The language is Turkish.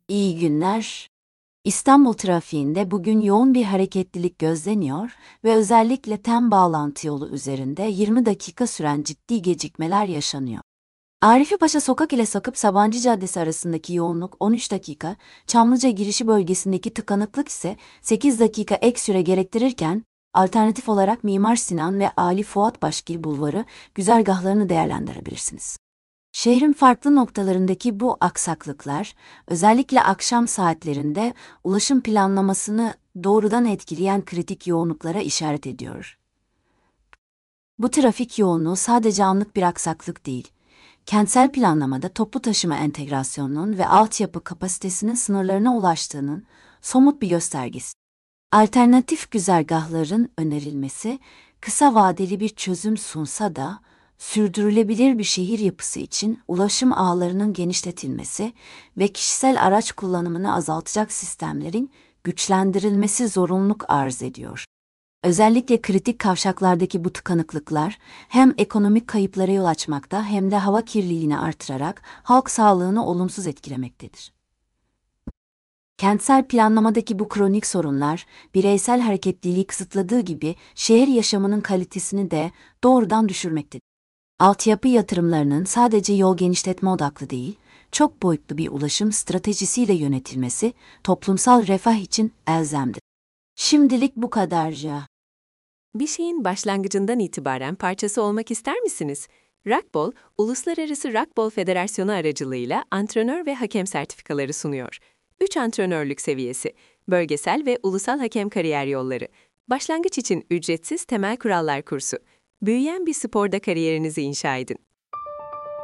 İyi günler. İstanbul trafiğinde bugün yoğun bir hareketlilik gözleniyor ve özellikle TEM bağlantı yolu üzerinde 20 dakika süren ciddi gecikmeler yaşanıyor. Arifi Paşa Sokak ile Sakıp Sabancı Caddesi arasındaki yoğunluk 13 dakika, Çamlıca girişi bölgesindeki tıkanıklık ise 8 dakika ek süre gerektirirken, alternatif olarak Mimar Sinan ve Ali Fuat Başgil Bulvarı güzergahlarını değerlendirebilirsiniz. Şehrin farklı noktalarındaki bu aksaklıklar, özellikle akşam saatlerinde ulaşım planlamasını doğrudan etkileyen kritik yoğunluklara işaret ediyor. Bu trafik yoğunluğu sadece anlık bir aksaklık değil, kentsel planlamada toplu taşıma entegrasyonunun ve altyapı kapasitesinin sınırlarına ulaştığının somut bir göstergesi. Alternatif güzergahların önerilmesi, kısa vadeli bir çözüm sunsa da, sürdürülebilir bir şehir yapısı için ulaşım ağlarının genişletilmesi ve kişisel araç kullanımını azaltacak sistemlerin güçlendirilmesi zorunluluk arz ediyor. Özellikle kritik kavşaklardaki bu tıkanıklıklar hem ekonomik kayıplara yol açmakta hem de hava kirliliğini artırarak halk sağlığını olumsuz etkilemektedir. Kentsel planlamadaki bu kronik sorunlar, bireysel hareketliliği kısıtladığı gibi şehir yaşamının kalitesini de doğrudan düşürmektedir. Altyapı yatırımlarının sadece yol genişletme odaklı değil, çok boyutlu bir ulaşım stratejisiyle yönetilmesi toplumsal refah için elzemdir. Şimdilik bu kadarca. Bir şeyin başlangıcından itibaren parçası olmak ister misiniz? Rugby, Uluslararası Rugby Federasyonu aracılığıyla antrenör ve hakem sertifikaları sunuyor. 3 antrenörlük seviyesi, bölgesel ve ulusal hakem kariyer yolları, başlangıç için ücretsiz temel kurallar kursu. Büyüyen bir sporda kariyerinizi inşa edin.